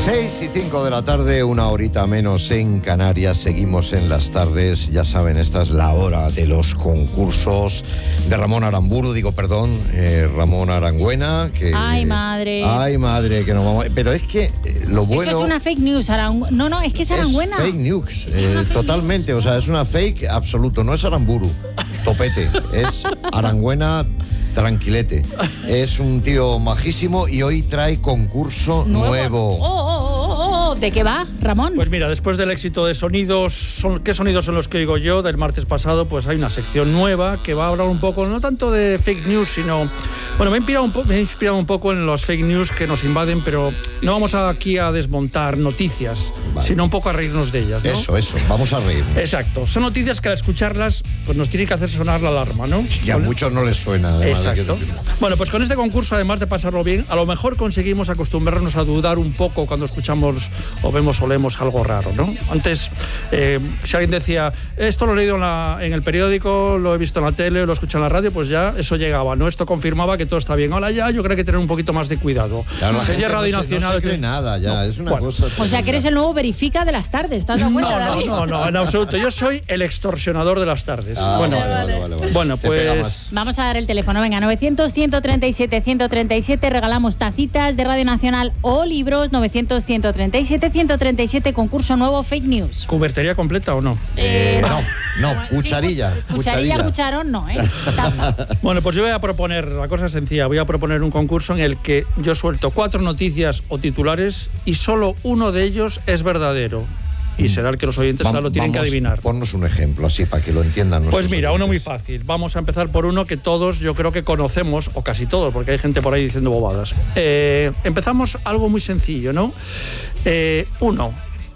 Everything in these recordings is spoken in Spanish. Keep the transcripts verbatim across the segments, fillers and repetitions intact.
seis y cinco de la tarde, una horita menos en Canarias. Seguimos en las tardes. Ya saben, esta es la hora de los concursos de Ramón Aramburu, digo, perdón, eh, Ramón Arangüena. Que, ay, madre. Ay, madre, que nos vamos. Pero es que eh, lo bueno. Eso es una fake news, Arangüena. No, no, es que es Arangüena. Es fake news, eh, fake totalmente. News. O sea, es una fake absoluto. No es Aramburu, topete. Es Arangüena. Tranquilete. Es un tío majísimo y hoy trae concurso nuevo. nuevo. Oh, oh, oh, oh. ¿De qué va, Ramón? Pues mira, después del éxito de sonidos, son, ¿qué sonidos son los que oigo yo? Del martes pasado, pues hay una sección nueva que va a hablar un poco, no tanto de fake news, sino... Bueno, me he inspirado un, po- me he inspirado un poco en los fake news que nos invaden, pero no vamos aquí a desmontar noticias, vale, sino un poco a reírnos de ellas, ¿no? Eso, eso, vamos a reírnos. Exacto. Son noticias que al escucharlas, pues nos tienen que hacer sonar la alarma, ¿no? Y a muchos no les suena, además. Exacto. Bueno, pues con este concurso, además de pasarlo bien, a lo mejor conseguimos acostumbrarnos a dudar un poco cuando escuchamos o vemos o leemos algo raro, ¿no? Antes, eh, si alguien decía, esto lo he leído en, la, en el periódico, lo he visto en la tele, lo he escuchado en la radio, pues ya eso llegaba, ¿no? Esto confirmaba que todo está bien. Ahora ya yo creo que hay que tener un poquito más de cuidado. Claro, la gente Radio no se, Nacional, no se cree que... nada ya, no, es una bueno. cosa... O sea, que eres el nuevo verifica de las tardes, ¿estás de acuerdo, no, David? no, no, no, en absoluto. Yo soy el extorsionador de las tardes. Ah, bueno, vale, vale, vale, vale. bueno, pues... Vamos a dar el teléfono, venga, novecientos, ciento treinta y siete, ciento treinta y siete, regalamos tacitas de Radio Nacional o libros, novecientos, ciento treinta y siete, ciento treinta y siete, concurso nuevo Fake News. ¿Cubertería completa o no? Eh, no, no, no, cucharilla. Sí, cucharilla, cucharón, no, ¿eh? Taza. Bueno, pues yo voy a proponer, la cosa es sencilla, voy a proponer un concurso en el que yo suelto cuatro noticias o titulares y solo uno de ellos es verdadero. Y será el que los oyentes Va, lo tienen vamos, que adivinar. Ponnos un ejemplo así para que lo entiendan. Pues mira, oyentes. uno muy fácil. Vamos a empezar por uno que todos yo creo que conocemos, o casi todos, porque hay gente por ahí diciendo bobadas. Eh, empezamos algo muy sencillo, ¿no? Eh, uno,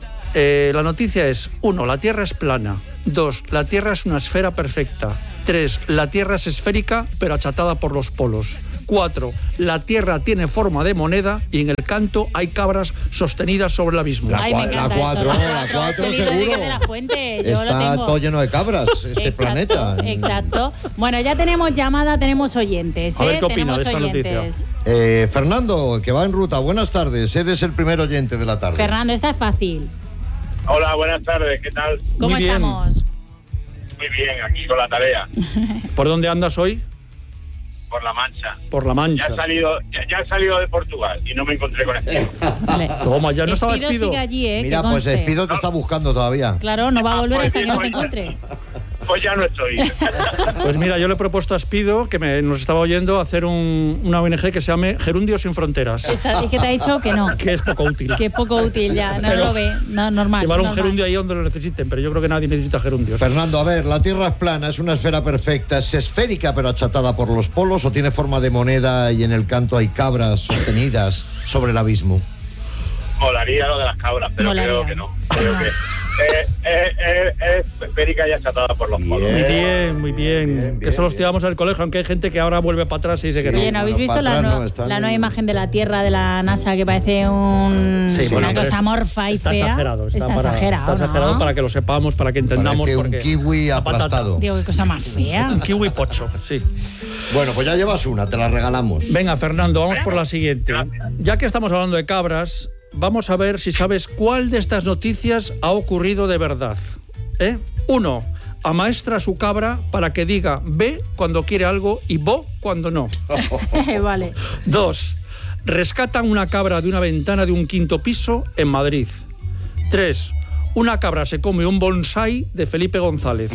eh, la noticia es, uno, la Tierra es plana. Dos, la Tierra es una esfera perfecta. Tres, la Tierra es esférica, pero achatada por los polos. Cuatro, la Tierra tiene forma de moneda y en el canto hay cabras sostenidas sobre el abismo. La, Ay, me la cuatro, eso. la cuatro Felipe seguro. de la Fuente, yo Está lo tengo. todo lleno de cabras, este Exacto, planeta. Exacto. Bueno, ya tenemos llamada, tenemos oyentes. A ¿eh? ver qué opina tenemos de esta oyentes. noticia. Eh, Fernando, que va en ruta, buenas tardes, eres el primer oyente de la tarde. Fernando, esta es fácil. Hola, buenas tardes, ¿qué tal? ¿Cómo Muy bien. estamos? Muy bien, aquí con la tarea, ¿Por dónde andas hoy? por La Mancha. Por La Mancha. Ya he salido, ya, ya he salido de Portugal y no me encontré con Espido. Vale. Toma, ya no estaba Espido Espido. sigue allí, ¿eh? Mira, que pues conste. Espido te está buscando todavía. Claro, no va a volver Pues hasta sí, que no te pues ya. encuentre. Pues ya no estoy. Pues mira, yo le he propuesto a Espido, que me, nos estaba oyendo, hacer un, una O N G que se llame Gerundios sin Fronteras. Esa- ¿Y qué te ha dicho? Que no. Que es poco útil. Que poco útil ya, no Pero lo ve, no, normal. Llevar un normal. gerundio ahí donde lo necesiten, pero yo creo que nadie necesita gerundios. Fernando, a ver, la Tierra es plana, es una esfera perfecta, es esférica pero achatada por los polos o tiene forma de moneda y en el canto hay cabras sostenidas sobre el abismo. Molaría lo de las cabras, pero Molaría. creo que no. Creo que eh, eh, eh, es esférica y achatada por los polos. Muy bien, muy bien. bien, que eso lo bien. estudiamos en el colegio, aunque hay gente que ahora vuelve para atrás y dice que no. Oye, ¿no habéis Bueno, visto la, para atrás no- no, están la nueva en- imagen de la Tierra de la NASA que parece un, Sí, bueno, una pero cosa es- morfa y está fea? exagerado. Está, Está para- exagerado, está exagerado ¿no? para que lo sepamos, para que entendamos. Parece un porque kiwi la patata. aplastado. Digo, qué cosa más fea. Un kiwi pocho, sí. Bueno, pues ya llevas una, te la regalamos. Venga, Fernando, vamos por la siguiente. Gracias. Ya que estamos hablando de cabras, vamos a ver si sabes cuál de estas noticias ha ocurrido de verdad. ¿Eh? Uno, amaestra a su cabra para que diga ve cuando quiere algo y bo cuando no. Vale. Dos, rescatan una cabra de una ventana de un quinto piso en Madrid. Tres, una cabra se come un bonsái de Felipe González.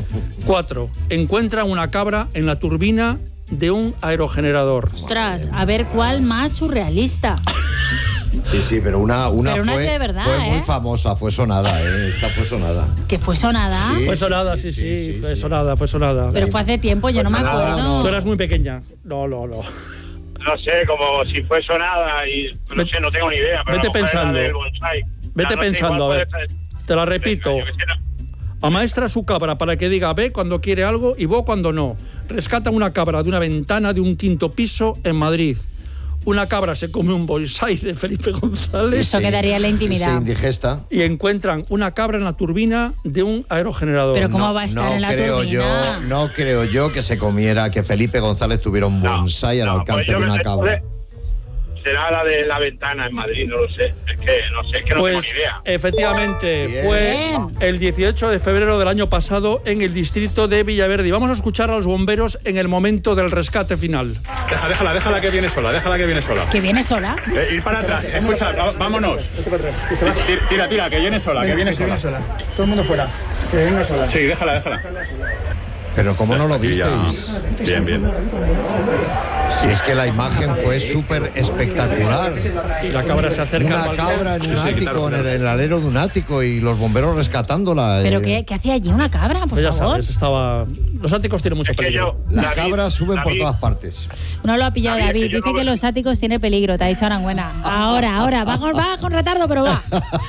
Cuatro, encuentran una cabra en la turbina de un aerogenerador. Ostras, a ver cuál más surrealista. Sí, sí, pero una, una Pero una fue, es de verdad, fue muy ¿eh? famosa, fue sonada, ¿eh? Esta fue sonada. Que fue sonada. Sí. Fue sonada, sí, sí, sí, sí, fue sí. sonada, fue sonada. Pero fue hace tiempo, yo no me Pues nada, acuerdo. Tú eras muy pequeña. No, no, no. No sé, como si fue sonada y no sé, no tengo ni idea. Pero Vete a lo mejor era pensando. del bonsái. Vete La noche pensando, igual a ver. puede ser- Te la repito. Yo qué sé, no. Amaestra a su cabra para que diga ve cuando quiere algo y bo cuando no. Rescatan una cabra de una ventana de un quinto piso en Madrid. Una cabra se come un bonsái de Felipe González Eso quedaría en la Y intimidad. se indigesta. y encuentran una cabra en la turbina de un aerogenerador. Pero ¿cómo No, va a estar no en la creo turbina? yo, no creo yo que se comiera, que Felipe González tuviera un No, bonsái al no, alcance pues yo de me una sé- cabra. será la de la ventana en Madrid, no lo sé. Es que no sé, es que no Pues tengo ni idea. efectivamente, Bien. fue el dieciocho de febrero del año pasado en el distrito de Villaverde. Y vamos a escuchar a los bomberos en el momento del rescate final. Deja, déjala, déjala que viene sola, déjala que viene sola. ¿Que viene sola? Eh, ir para atrás, escucha, va- vámonos. Tira, tira, tira, que viene sola, que viene sola. Todo el mundo fuera. Que venga sola. Sí, déjala, déjala. Pero ¿cómo no lo Aquí ya. visteis? Bien, bien. Si es que la imagen fue súper espectacular. Y la cabra se acerca Una al balcón. cabra en un Sí, sí, ático, claro, claro. en el, el alero de un ático y los bomberos rescatándola. ¿Pero eh. qué, qué hacía allí una cabra, por Pues ya favor? sabes, estaba... Los áticos tienen mucho Es que peligro. yo, Las David, cabras suben por David, todas partes. No lo ha pillado David, es que David. yo Dice no que veo- los áticos tiene peligro, te ha dicho Aranguena. Ahora, ahora, va con, va con retardo, pero va.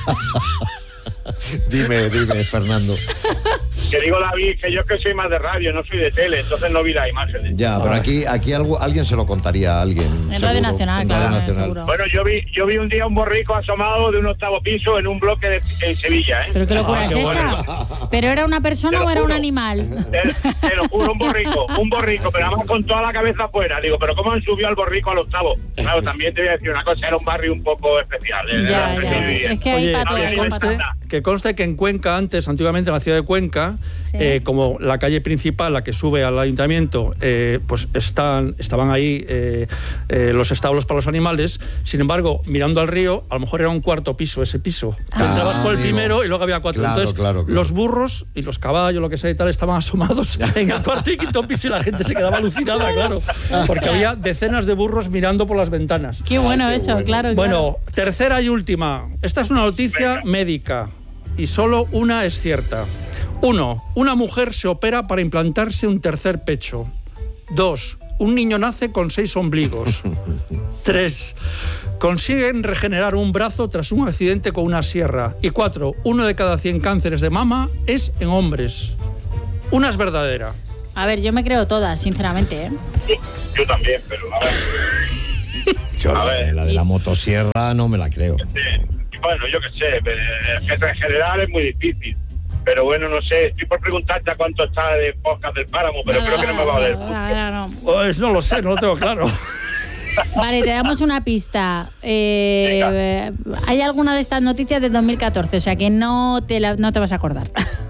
Dime, dime, Fernando. Que digo, David, que yo es que soy más de radio, no soy de tele, entonces no vi las imágenes. Ya, pero aquí, aquí algo, alguien se lo contaría a alguien. En seguro, Radio Nacional, en claro, Radio Nacional. seguro. Bueno, yo vi, yo vi un día un borrico asomado de un octavo piso en un bloque de, en Sevilla, ¿eh? ¿Pero qué locura Ah, es qué esa? ¿Pero era una Te persona lo o era un juro. animal? Te, te lo juro, un borrico, un borrico, pero además con toda la cabeza afuera. Digo, ¿pero cómo han subido al borrico al octavo? Claro, también te voy a decir una cosa, era un barrio un poco especial. ¿eh? Ya, Era- ya. Es que hay Oye, para todo, había hay ni para todo. ventana. que conste que en Cuenca, antes, antiguamente en la ciudad de Cuenca, Sí. eh, como la calle principal, la que sube al ayuntamiento, eh, pues están, estaban ahí eh, eh, los establos para los animales. Sin embargo, mirando al río, a lo mejor era un cuarto piso ese piso. Tú Ah, entrabas por el amigo. primero y luego había cuatro. Claro, Entonces, claro, claro. los burros y los caballos, lo que sea y tal, estaban asomados en el cuarto y quinto piso y la gente se quedaba alucinada, claro. Porque había decenas de burros mirando por las ventanas. Qué bueno qué eso, bueno. claro. Bueno, tercera y última. Esta es una noticia médica y solo una es cierta. Uno, una mujer se opera para implantarse un tercer pecho. Dos, un niño nace con seis ombligos. Tres, consiguen regenerar un brazo tras un accidente con una sierra. Y cuatro, uno de cada cien cánceres de mama es en hombres. Una es verdadera. claro. A ver, yo me creo todas, sinceramente, ¿eh? Yo, yo también, pero a ver. Yo A la, ver. la de la motosierra no me la creo. eh, bueno, yo qué sé, eh, en general es muy difícil. Pero bueno, no sé, estoy por preguntarte a cuánto está de podcast del páramo, pero creo que no me va a valer. Ahora no. Pues no lo sé, no lo tengo claro. Vale, te damos una pista. Eh, hay alguna de estas noticias del dos mil catorce, o sea que no te, la- no te vas a acordar.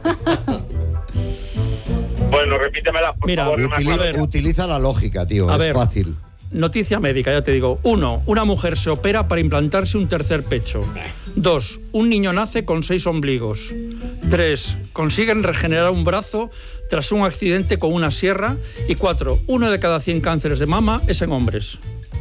Bueno, repítemelas, por Mira, favor. No me Utili- acuerdo. ver. utiliza la lógica, tío. A es ver. fácil. Noticia médica, ya te digo. Uno, una mujer se opera para implantarse un tercer pecho. Dos, un niño nace con seis ombligos. Tres, consiguen regenerar un brazo tras un accidente con una sierra. Y cuatro, uno de cada cien cánceres de mama es en hombres.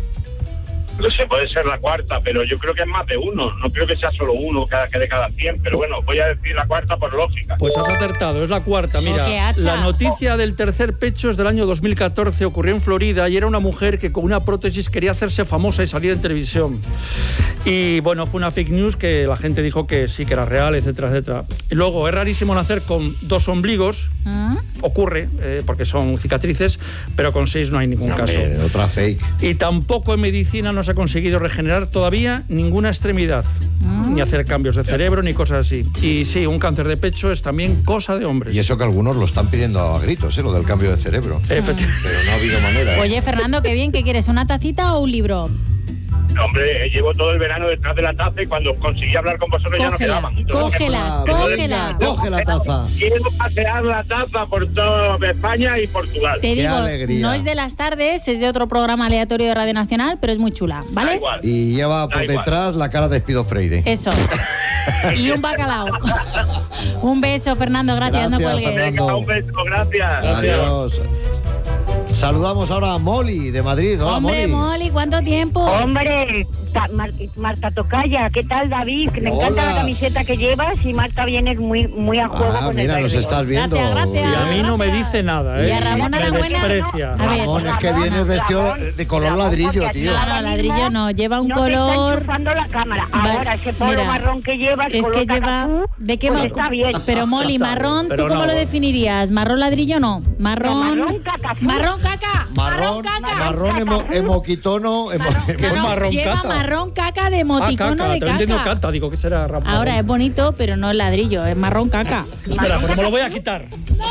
No sé, puede ser la cuarta, pero yo creo que es más de uno. No creo que sea solo uno cada, que de cada cien, pero bueno, voy a decir la cuarta por lógica. Pues has acertado, es la cuarta. Mira, Oh, qué hacha. la noticia del tercer pecho es del año dos mil catorce, ocurrió en Florida y era una mujer que con una prótesis quería hacerse famosa y salir en televisión. Y bueno, fue una fake news que la gente dijo que sí, que era real, etcétera, etcétera. Y luego, es rarísimo nacer con dos ombligos, ¿Mm? ocurre, eh, porque son cicatrices, pero con seis no hay ningún caso. Hombre, otra fake. Y tampoco en medicina no se ha conseguido regenerar todavía ninguna extremidad, ni hacer cambios de cerebro, ni cosas así. Y sí, un cáncer de pecho es también cosa de hombres. Y eso que algunos lo están pidiendo a gritos, ¿eh? Lo del cambio de cerebro. Efecti- Pero no ha habido manera. ¿eh? Oye, Fernando, qué bien, ¿qué quieres? ¿Una tacita o un libro? Hombre, eh, llevo todo el verano detrás de la taza y cuando conseguí hablar con vosotros ya no Cógela, quedaban. Entonces, cógela, Venga, cógela. Coge la taza. quiero pasear la taza por toda España y Portugal. Te Qué digo, alegría. no es de las tardes, es de otro programa aleatorio de Radio Nacional, pero es muy chula, Da ¿vale? igual. Y lleva por Da igual. detrás la cara de Espido Freire. Eso. Y un bacalao. Un beso, Fernando, gracias, no Gracias, cuelgues. Fernando. Venga, un beso, gracias. Adiós. Saludamos ahora a Molly de Madrid. Hola, Hombre, Molly. Molly, ¿cuánto tiempo? Hombre, ta- Mar- Marta Tocaya, ¿qué tal, David? Que me encanta Hola. la camiseta que llevas y Marta vienes muy muy a juego Ah, con mira, el nos verde. estás viendo. Gracias, gracias. Y a mí no me dice nada, ¿eh? Y a Ramón me Aranguena- desprecia. A ver. Ramón, es que viene vestido de color Ramón, ladrillo, porque tío. ahora No, ladrillo no, lleva un no te está color- enchufando la cámara. Va- Ahora, ese polo mira, marrón que llevas, Es color que lleva... cacatú, ¿De qué pues ma- está bien. Pero Molly, marrón, Pero ¿tú cómo no. lo definirías? ¿Marrón ladrillo no? Marrón... marrón caca. Marrón caca. Marrón, caca. marrón emo- emoquitono. emo- ¿Qué es No, marrón lleva cata? marrón caca de Ah, emoticono caca, de te entiendo caca. cata, digo que será Ramón. Ahora es bonito, pero no es ladrillo, es marrón caca. Espera, pues me lo voy a quitar. Cacazú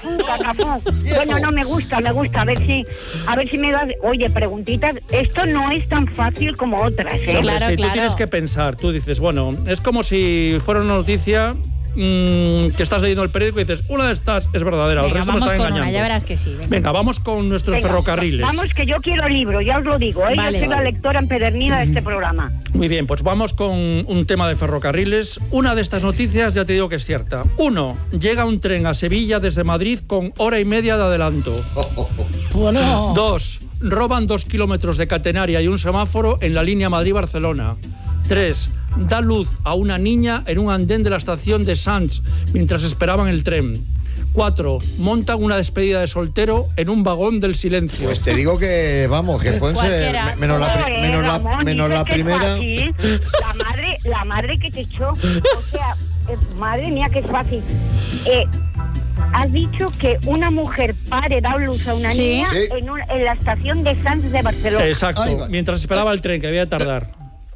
cacafú, cacafú. Bueno, no me gusta, me gusta. A ver si, a ver si me das... Oye, preguntitas. Esto no es tan fácil como otras, ¿eh? Hombre, Claro, sí, claro. tú tienes que pensar, tú dices, bueno, es como si fuera una noticia mmm, que estás leyendo el periódico y dices, una de estas es verdadera, el Venga, resto me vamos está con engañando. una, ya verás que sí. Venga. Venga, vamos con nuestros Venga, ferrocarriles. Vamos, que yo quiero libro, ya os lo digo, ¿eh? Vale. Yo soy la lectora empedernida de este programa. Muy bien, pues vamos con un tema de ferrocarriles. Una de estas noticias ya te digo que es cierta. Uno, llega un tren a Sevilla desde Madrid con hora y media de adelanto. Bueno. Dos, roban dos kilómetros de catenaria y un semáforo en la línea Madrid-Barcelona. Tres, da luz a una niña en un andén de la estación de Sants mientras esperaban el tren. Cuatro, montan una despedida de soltero en un vagón del silencio. Pues te digo que, vamos, que pueden ser Cualquiera. me- menos la, pri- Joder, menos la, Ramón, menos dices la que es primera. fácil. La madre, la madre que te echó. O sea, eh, madre mía, que es fácil. Eh, has dicho que una mujer pare, da luz a una Sí. niña Sí. en, un- en la estación de Sants de Barcelona. Exacto, Ahí va. mientras esperaba el tren que había de tardar.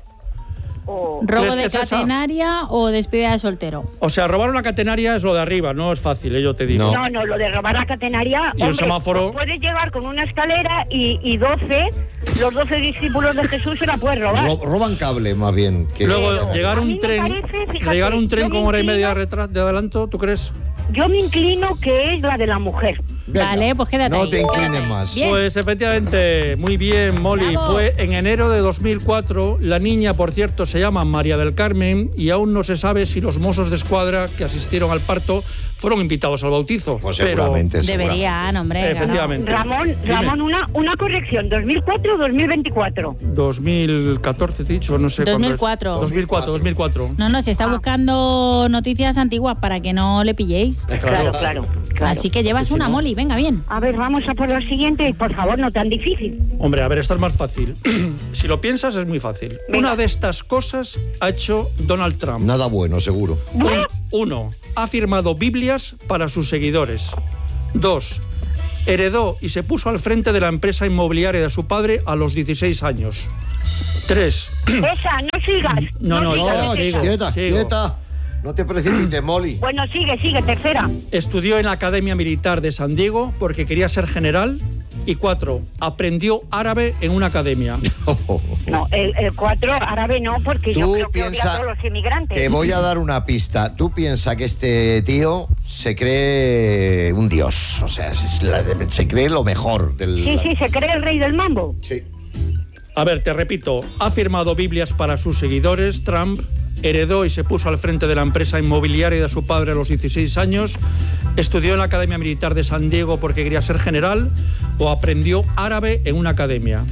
O- ¿Robo ¿Crees de que es esa? catenaria o despedida de soltero? O sea, robar una catenaria es lo de arriba, no es fácil, eh, yo te digo. No. No, no, lo de robar la catenaria. Y un hombre, semáforo. puedes llegar con una escalera y, y doce, los doce discípulos de Jesús se la puedes robar. Ro- roban cable, más bien. Que, Luego, Pero llegar a mí un me tren, parece, fíjate, llegar un tren yo me con hora y inclino- media de retras- de adelanto, ¿tú crees? Yo me inclino que es la de la mujer. Venga, Vale, pues quédate no ahí, te quédate inclines ahí. más. Bien. Pues efectivamente, muy bien, Molly. Bravo. Fue en enero de dos mil cuatro. La niña, por cierto, se llama María del Carmen y aún no se sabe si los mozos de escuadra que asistieron al parto fueron invitados al bautizo. Pues Pero- seguramente, seguramente. Deberían, hombre. Efectivamente. Ramón, Dime. Ramón, una, una corrección, ¿dos mil cuatro o dos mil veinticuatro? dos mil catorce, te he dicho, no sé cuándo es. dos mil cuatro. dos mil cuatro, dos mil cuatro. No, no, se está Ah. buscando noticias antiguas para que no le pilléis. Claro, claro, claro. Así que llevas Sí, una, ¿no? Molly, venga, bien. A ver, vamos a por la siguiente y por favor, no tan difícil. Hombre, a ver, esta es más fácil. Si lo piensas, es muy fácil. Venga. Una de estas cosas ha hecho Donald Trump. Nada bueno, seguro. Un- uno, ha firmado Biblias para sus seguidores. Dos, heredó y se puso al frente de la empresa inmobiliaria de su padre a los dieciséis años. Tres, Esa, no sigas. No, no, sigas, No, sigo, sigas. quieta, sigo. quieta. No te precipites, Molly. Bueno, sigue, sigue, tercera. estudió en la Academia Militar de San Diego porque quería ser general. Y cuatro, aprendió árabe en una academia. No, el, el cuatro árabe no, porque yo Tú creo que odia a piensa todos los inmigrantes. Te voy a dar una pista. Tú piensas que este tío se cree un dios. O sea, es la- se cree lo mejor del... Sí, sí, se cree el rey del mambo. Sí. A ver, te repito, ha firmado Biblias para sus seguidores, Trump, heredó y se puso al frente de la empresa inmobiliaria de su padre a los dieciséis años, estudió en la Academia Militar de San Diego porque quería ser general, o aprendió árabe en una academia.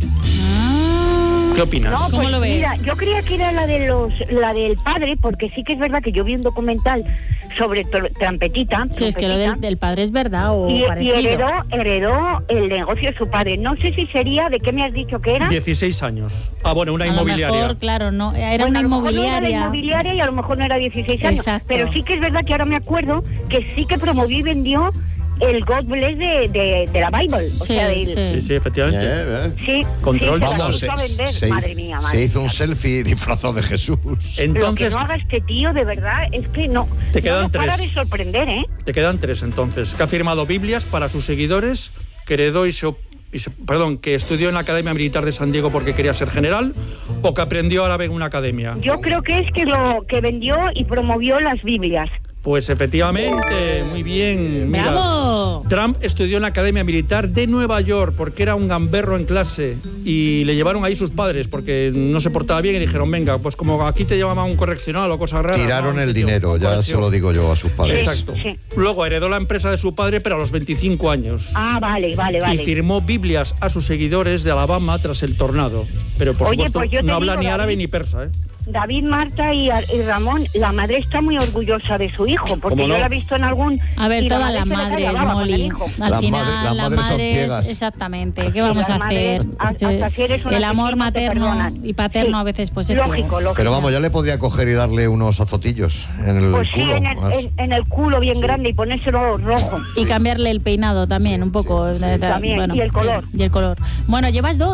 ¿Qué opinas? No, ¿Cómo pues lo ves? mira, yo creía que era la de los, la del padre, porque sí que es verdad que yo vi un documental sobre tr- trampetita. Si es que lo trompetita, del, del padre es verdad o y, y parecido. heredó, heredó el negocio de su padre. No sé si sería, ¿de qué me has dicho que era? dieciséis años. Ah, bueno, una A lo inmobiliaria. mejor, claro, no, era Bueno, una a lo mejor no era la inmobiliaria. inmobiliaria y a lo mejor no era dieciséis años. Exacto. Pero sí que es verdad que ahora me acuerdo que sí que promovió y vendió el God Bless de, de, de la Bible. O Sí, sea, del- sí. Sí, sí, efectivamente. Eh, eh. sí, Control. sí, se la Vamos, puso a se, vender. se Madre hizo- mía, se madre hizo un mía. selfie disfrazado de Jesús. Lo que Entonces, no haga este tío, de verdad, es que no. Te no quedan nos para tres. de sorprender, ¿eh? te quedan tres entonces. Que ha firmado Biblias para sus seguidores, que heredó y se, op- y se- perdón, que estudió en la Academia Militar de San Diego porque quería ser general, o que aprendió árabe en una academia. Yo creo que es que lo que vendió y promovió las Biblias. Pues efectivamente, muy bien. Mira, ¡Bravo! Trump estudió en la Academia Militar de Nueva York porque era un gamberro en clase y le llevaron ahí sus padres porque no se portaba bien y dijeron, venga, pues como aquí te llevaban a un correccional o cosas raras. Tiraron ¿no? el Sitio dinero, con ya se corrección. lo digo yo a sus padres. Exacto. Sí. Luego heredó la empresa de su padre, pero a los veinticinco años. Ah, vale, vale, vale. Y firmó Biblias a sus seguidores de Alabama tras el tornado. Pero por Oye, supuesto pues yo te no habla digo, ni árabe David, ni persa, ¿eh? David, Marta y, y Ramón, la madre está muy orgullosa de su hijo, porque ¿Cómo no? yo la he visto en algún... A ver, y la todas las madre se le cae madres, la baba con el Molly. hijo. Al Las final, madres- las las madres son madres, ciegas. exactamente. ¿Qué vamos Las a hacer? madres, hasta- hasta si eres una El amor asesina, te materno perdonan. y paterno Sí. a veces pues es Lógico, ciego. lógico. Pero vamos, ya le podría coger y darle unos azotillos en el Pues sí, culo. en el, más. en- en el culo bien grande y ponérselo rojo. Y cambiarle el peinado también, un poco. sí, de- de- También, y el sí, color. y el color. Bueno, llevas dos.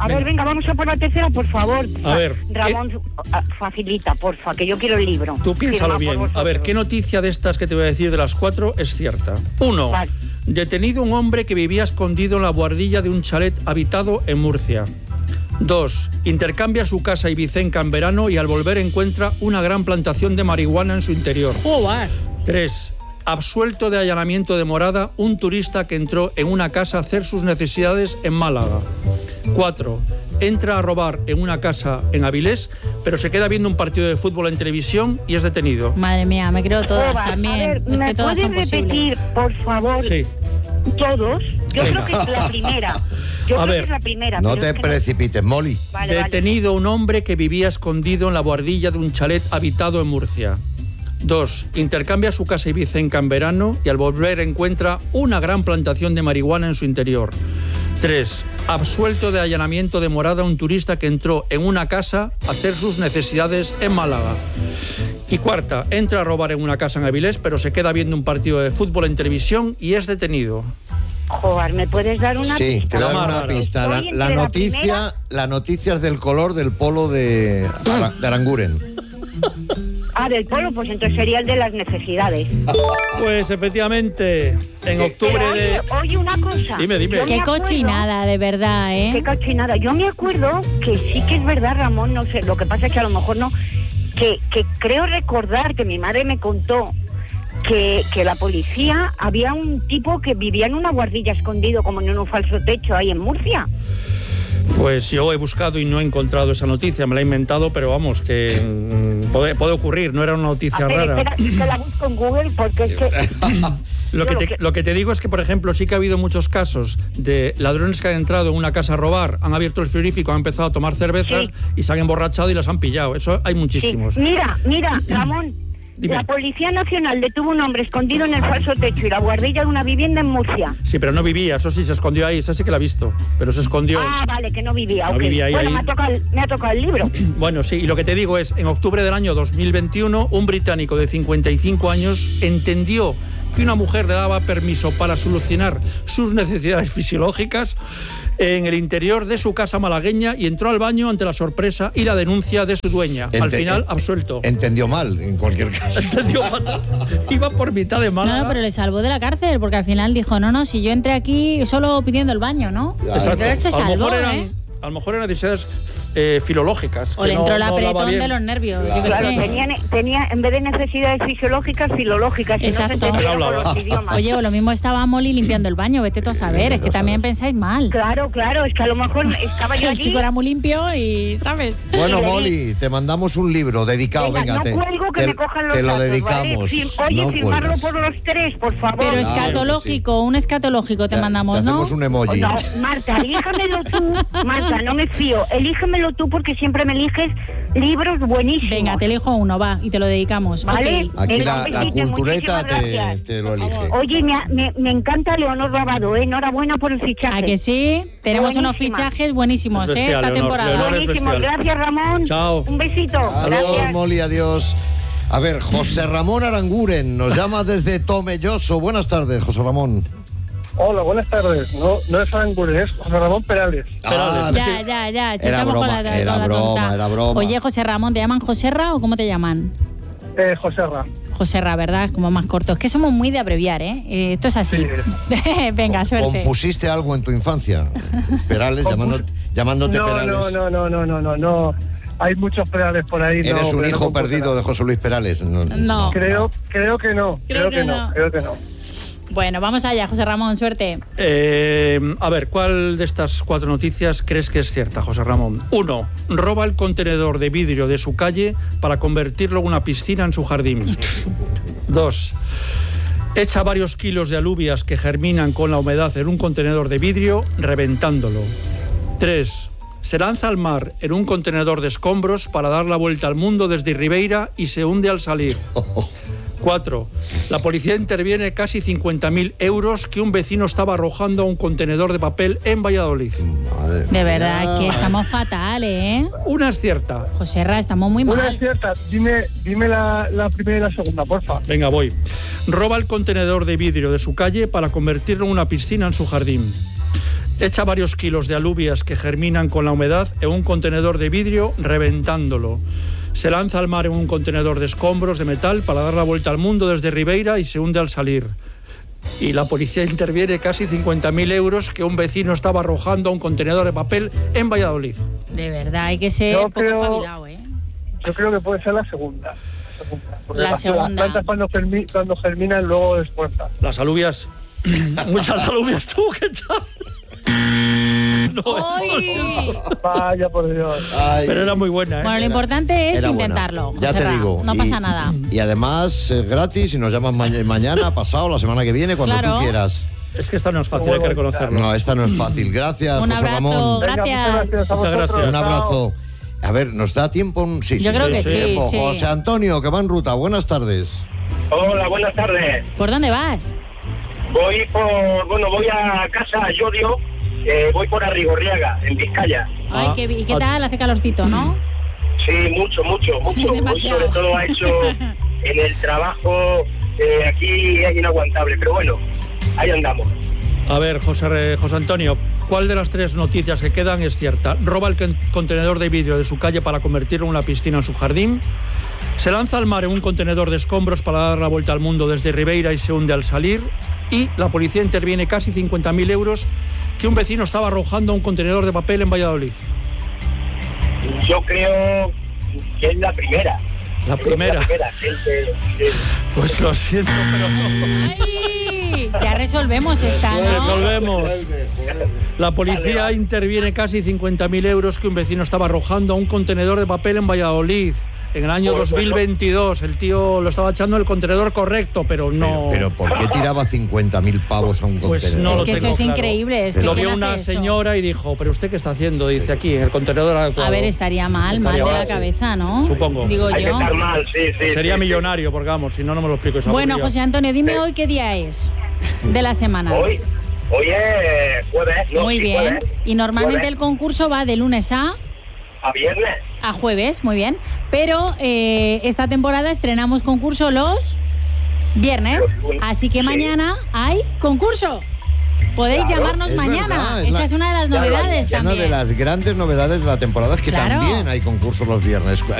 A venga. ver, venga, vamos a por la tercera, por favor. A ver, Ramón, ah, facilita, porfa, que yo quiero el libro. Tú piénsalo Firma por bien. A vosotros. ver, ¿qué noticia de estas que te voy a decir de las cuatro es cierta? Uno, Vale. detenido un hombre que vivía escondido en la buhardilla de un chalet habitado en Murcia. Dos, intercambia su casa ibicenca en verano y al volver encuentra una gran plantación de marihuana en su interior. Joder. Tres, absuelto de allanamiento de morada un turista que entró en una casa a hacer sus necesidades en Málaga. Cuatro, entra a robar en una casa en Avilés, pero se queda viendo un partido de fútbol en televisión y es detenido. Madre mía, me creo todas Joder, también. A ver, es ¿me que todas puedes son posibles. repetir, por favor, Sí. todos? Yo Venga. creo que es la primera. Yo A creo ver, que es la primera. No pero te es que precipites, Molly. Vale, vale. Detenido un hombre que vivía escondido en la buhardilla de un chalet habitado en Murcia. Dos, intercambia su casa ibicenca en verano y al volver encuentra una gran plantación de marihuana en su interior. Tres, absuelto de allanamiento de morada un turista que entró en una casa a hacer sus necesidades en Málaga. Y cuarta, entra a robar en una casa en Avilés, pero se queda viendo un partido de fútbol en televisión y es detenido. Joder, ¿me puedes dar una Sí, pista? te voy a dar Vamos, una Álvaro. pista. La, Estoy la entre la noticia, primera- la noticia es del color del polo de, Ara- de Aranguren. Ah, del polo, pues entonces sería el de las necesidades. Pues efectivamente, en octubre Pero oye, de... oye, una cosa. Dime, dime. Yo me Qué acuerdo- cochinada, de verdad, Qué ¿eh? cochinada. Yo me acuerdo que sí que es verdad, Ramón, no sé, lo que pasa es que a lo mejor no, que, que creo recordar que mi madre me contó que, que la policía, había un tipo que vivía en una guardilla escondido como en un falso techo ahí en Murcia. Pues yo he buscado y no he encontrado esa noticia, me la he inventado, pero vamos, que mm, puede, puede ocurrir, no era una noticia A ver, rara. espera, que la busco en Google porque es que... Lo que, Yo te, lo que- lo que te digo es que, por ejemplo, sí que ha habido muchos casos de ladrones que han entrado en una casa a robar, han abierto el frigorífico, han empezado a tomar cervezas Sí. y se han emborrachado y las han pillado. Eso hay Sí. muchísimos. Mira, mira, Ramón, Dime. la Policía Nacional detuvo un hombre escondido en el falso techo y la guardilla de una vivienda en Murcia. Sí, pero no vivía, eso sí, se escondió ahí, esa sí que la he visto, pero se escondió. Ah, vale, que no vivía. No ok. vivía ahí, bueno, ahí. Me, ha tocado, el- me ha tocado el libro. Bueno, sí, y lo que te digo es, en octubre del año dos mil veintiuno, un británico de cincuenta y cinco años entendió que una mujer le daba permiso para solucionar sus necesidades fisiológicas en el interior de su casa malagueña y entró al baño ante la sorpresa y la denuncia de su dueña. Al Ente- final, absuelto. Entendió mal, en cualquier caso. Entendió fatal. Iba por mitad de No, Málaga. no, pero le salvó de la cárcel, porque al final dijo, no, no, si yo entré aquí solo pidiendo el baño, ¿no? Exacto. Entonces se a, lo salvó, mejor eran, ¿eh? a lo mejor eran necesidades eh, filológicas. O que le no- entró el no hablaba apretón bien. de los nervios, yo qué Claro, sé. tenía, tenía, en vez de necesidades fisiológicas, filológicas. y Exacto. No se entendían No con hablaba. los idiomas. Oye, o lo mismo estaba Molly limpiando el baño, vete tú a saber, es que también pensáis mal. Claro, claro, es que a lo mejor estaba yo El allí. chico era muy limpio y, ¿sabes? Bueno, Sí, le di- Molly, te mandamos un libro dedicado. Venga, Venga, no te, cuelgo que te- me cojan los te lo datos, ¿vale? dedicamos. Fir- Oye, No firmarlo cuelgas. por los tres, por favor. Pero Claro que escatológico, un escatológico te Te- mandamos, te ¿no? hacemos un emoji. No, Marta, elíjamelo tú. Marta, no me fío. Elígemelo tú porque siempre me eliges libros buenísimos. Venga, te elijo uno, va, y te lo dedicamos. Vale. Ok. Aquí Venga, la, un la besito, cultureta muchísimas te, gracias. te lo elige. Oye, me, me, me encanta Leonor Rabado, ¿eh? Enhorabuena por el fichaje. ¿A que sí? Tenemos unos Buenísima. fichajes buenísimos, Es ¿eh? bestial, Esta Leonor, temporada. Leonor es Buenísimo, bestial. gracias Ramón. Chao. Un besito. Adiós, Gracias. Molly, adiós. A ver, José Ramón Aranguren nos llama desde Tomelloso. Buenas tardes, José Ramón. Hola, buenas tardes. No, no es Aranguren, es José Ramón Perales. Ah, Ya, ya, ya. si Era estamos con broma, la- era con la broma, tonta. era broma. Oye, José Ramón, ¿te llaman Joserra o cómo te llaman? Eh, Joserra. Joserra, ¿verdad? Es como más corto. Es que somos muy de abreviar, ¿eh? Eh, esto es así. Venga, suerte. ¿Compusiste algo en tu infancia? Perales, llamando, llamándote No, Perales. no, no, no, no, no, no, no. Hay muchos Perales por ahí. Eres no, un pero hijo no compuse perdido nada. de José Luis Perales. No. No. Creo, creo que no. Creo Creo, que que, no. no. Creo que no. Bueno, vamos allá, José Ramón, suerte. Eh, a ver, ¿cuál de estas cuatro noticias crees que es cierta, José Ramón? Uno, roba el contenedor de vidrio de su calle para convertirlo en una piscina en su jardín. Dos, echa varios kilos de alubias que germinan con la humedad en un contenedor de vidrio, reventándolo. Tres, se lanza al mar en un contenedor de escombros para dar la vuelta al mundo desde Ribeira y se hunde al salir. Cuatro, la policía interviene casi cincuenta mil euros que un vecino estaba arrojando a un contenedor de papel en Valladolid. Madre De mía. verdad que estamos fatales, ¿eh? Una es cierta. Joserra, estamos muy Una es mal. cierta. Dime, dime la, la primera y la segunda, porfa. Venga, voy. Roba el contenedor de vidrio de su calle para convertirlo en una piscina en su jardín. Echa varios kilos de alubias que germinan con la humedad en un contenedor de vidrio, reventándolo. Se lanza al mar en un contenedor de escombros de metal para dar la vuelta al mundo desde Ribeira y se hunde al salir. Y la policía interviene casi cincuenta mil euros que un vecino estaba arrojando a un contenedor de papel en Valladolid. De verdad, hay que ser Yo poco creo- espabilado, ¿eh? Yo creo que puede ser la segunda. La segunda, porque La las- segunda. Las plantas cuando, germi- cuando germinan luego despuertan. Las alubias... Muchas alubias tuvo que echar. No, ¡Ay! lo siento. Vaya por Dios. Ay. Pero era muy buena, ¿eh? Bueno, lo importante es Era buena. intentarlo. Ya te Joserra, digo. No y- pasa nada. Y además es gratis y nos llamas ma- mañana, pasado, la semana que viene, cuando Claro. tú quieras. Es que esta no es fácil, hay que reconocerlo. No, esta no es fácil. Gracias, Un José abrazo. Ramón. Venga, Gracias. muchas gracias a Muchas vosotros. gracias. Un Chao. abrazo. A ver, ¿nos da tiempo? un- Sí, Yo sí, creo sí, que sí, tiempo. sí. José Antonio, que va en ruta. Buenas tardes. Hola, buenas tardes. ¿Por dónde vas? Voy por, bueno, voy a casa a Llodio, eh, voy por Arrigorriaga, en Vizcaya. Ay, Ah, qué, ¿y qué ah. tal? Hace calorcito, ¿no? Sí, mucho, mucho, mucho. Sí, Hoy demasiado. sobre todo ha hecho en el trabajo, eh, aquí es inaguantable, pero bueno, ahí andamos. A ver, José, Re- José Antonio, ¿cuál de las tres noticias que quedan es cierta? ¿Roba el con- contenedor de vidrio de su calle para convertirlo en una piscina en su jardín? ¿Se lanza al mar en un contenedor de escombros para dar la vuelta al mundo desde Ribeira y se hunde al salir? Y la policía interviene casi cincuenta mil euros que un vecino estaba arrojando a un contenedor de papel en Valladolid. Yo creo que es la primera. La primera. Es la primera, gente, sí. Pues lo siento, pero no. ¡Ay! Ya resolvemos esta, ¿no? Resolvemos. La policía Vale, vale. interviene casi cincuenta mil euros que un vecino estaba arrojando a un contenedor de papel en Valladolid. En el año Pues dos mil veintidós, el tío lo estaba echando en el contenedor correcto, pero no... Pero, pero ¿por qué tiraba cincuenta mil pavos a un Pues contenedor? no Es lo que eso tengo es claro. increíble, es que Lo ¿quién vio hace una eso? señora y dijo, ¿pero usted qué está haciendo? Dice, aquí, en el contenedor adecuado. A ver, estaría mal, mal de la cabeza, ¿no? Supongo. Digo Hay que yo. estar mal, sí, sí. Sería sí, sí. millonario, porque vamos, si no, no me lo explico. es Bueno, aburrido. José Antonio, dime Sí. hoy qué día es de la semana. Hoy, hoy es jueves, ¿no? Muy Sí, bien. jueves. Y normalmente Jueves. el concurso va de lunes a... A viernes. a jueves, muy bien. Pero eh, esta temporada estrenamos concurso los viernes. Así que Sí. mañana hay concurso. Podéis Claro, llamarnos Es mañana. verdad, Esa la- es una de las ya lo novedades hay. Una también. de las grandes novedades de la temporada es que Claro. también hay concursos los viernes.